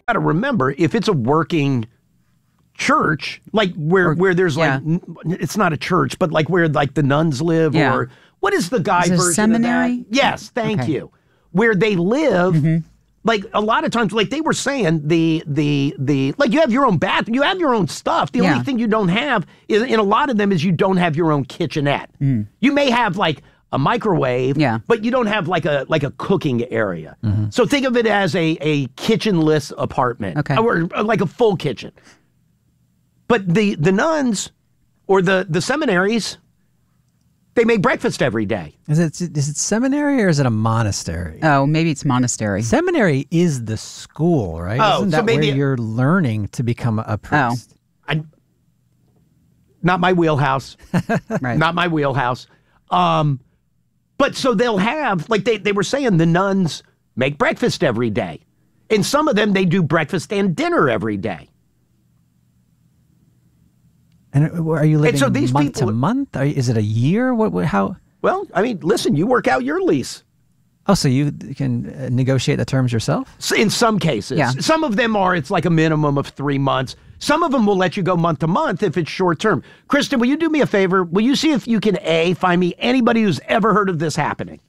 got to remember, if it's a working church, like where there's like, it's not a church, but like where like the nuns live, or what is the guy version seminary? of that? Yes, thank you. Where they live, like a lot of times, like they were saying, the like you have your own bathroom, you have your own stuff. The only thing you don't have in a lot of them is you don't have your own kitchenette. You may have like a microwave, but you don't have like a cooking area. So think of it as a kitchenless apartment, or like a full kitchen. But the nuns or the seminaries, they make breakfast every day. Is it seminary or is it a monastery? Oh, maybe it's monastery. Seminary is the school, right? Oh, Isn't that where you're learning to become a priest? Not my wheelhouse. Right. Not my wheelhouse. But so they'll have, like they were saying, the nuns make breakfast every day. And some of them, they do breakfast and dinner every day. And are you living so these month people, to month? Is it a year? How? Well, I mean, listen, you work out your lease. Oh, so you can negotiate the terms yourself? So in some cases. Yeah. Some of them are, it's like a minimum of 3 months. Some of them will let you go month to month if it's short term. Kristen, will you do me a favor? Will you see if you can, find me anybody who's ever heard of this happening?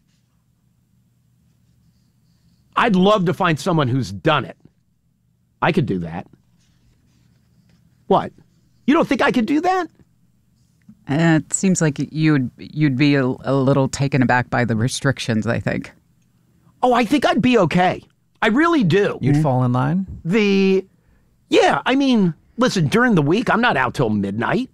I'd love to find someone who's done it. I could do that. What? You don't think I could do that? It seems like you'd be a little taken aback by the restrictions, I think. Oh, I think I'd be okay. I really do. You'd fall in line? Yeah, I mean, listen, during the week, I'm not out till midnight.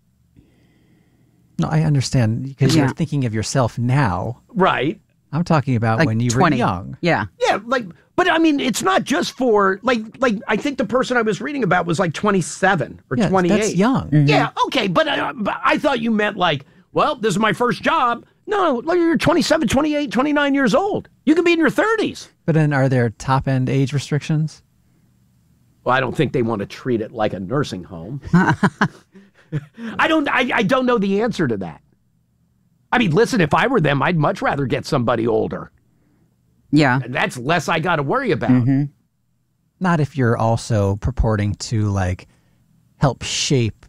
No, I understand, because you're thinking of yourself now. Right. I'm talking about like when you 20. Were young. Yeah. Yeah, but I mean, it's not just for, like I think the person I was reading about was like 27 or 28. That's young. Yeah, okay, but I thought you meant like, well, this is my first job. No, like you're 27, 28, 29 years old. You could be in your 30s. But then are there top-end age restrictions? Well, I don't think they want to treat it like a nursing home. I don't know the answer to that. I mean, listen, if I were them, I'd much rather get somebody older. Yeah. And that's less I got to worry about. Not if you're also purporting to like help shape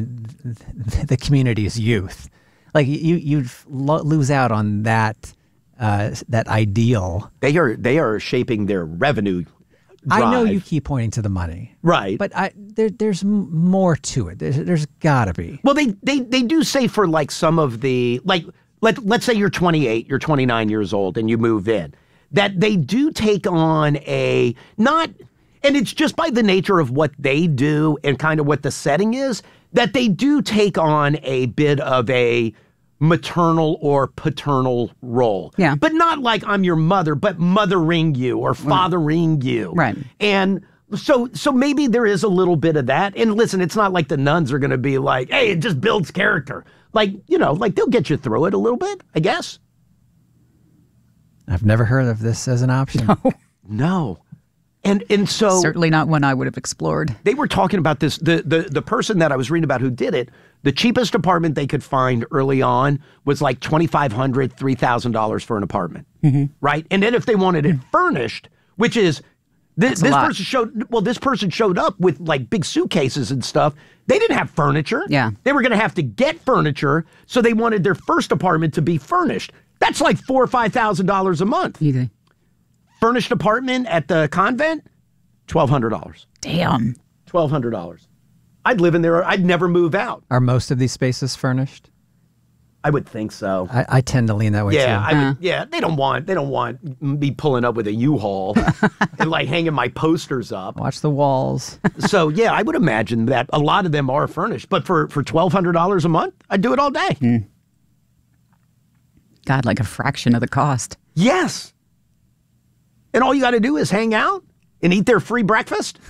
the community's youth. Like you'd lose out on that ideal. They are shaping their revenue drive. I know you keep pointing to the money, right? But there's more to it. There's got to be. Well, they do say for like some of the like let's say you're 28, you're 29 years old, and you move in, that they do take on and it's just by the nature of what they do and kind of what the setting is, that they do take on a bit of a maternal or paternal role. Yeah. But not like I'm your mother, but mothering you or fathering you. Right. And so maybe there is a little bit of that. And listen, it's not like the nuns are going to be like, hey, it just builds character. Like, like they'll get you through it a little bit, I guess. I've never heard of this as an option. No. And so certainly not one I would have explored. They were talking about this. The person that I was reading about who did it, the cheapest apartment they could find early on was like $2,500, $3,000 for an apartment. Right. And then if they wanted it furnished, which is this person showed up with like big suitcases and stuff. They didn't have furniture. Yeah. They were going to have to get furniture. So they wanted their first apartment to be furnished. That's like $4,000 or $5,000 a month. Easy. Furnished apartment at the convent, $1,200. Damn. $1,200. I'd live in there. I'd never move out. Are most of these spaces furnished? I would think so. I tend to lean that way too. Yeah. They don't want me pulling up with a U-Haul and like hanging my posters up. Watch the walls. So yeah, I would imagine that a lot of them are furnished. But for $1,200 a month, I'd do it all day. God, like a fraction of the cost. Yes. And all you got to do is hang out and eat their free breakfast.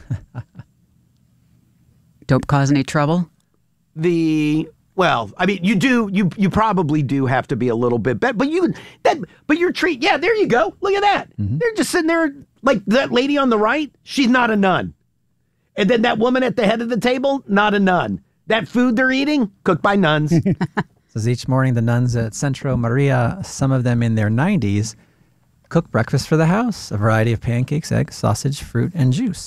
Don't cause any trouble? Well, I mean, you probably do have to be a little bit better, but your treat, yeah, there you go. Look at that. They're just sitting there, like that lady on the right, she's not a nun. And then that woman at the head of the table, not a nun. That food they're eating, cooked by nuns. Says each morning the nuns at Centro Maria, some of them in their 90s, Cook breakfast for the house, a variety of pancakes, eggs, sausage, fruit, and juice.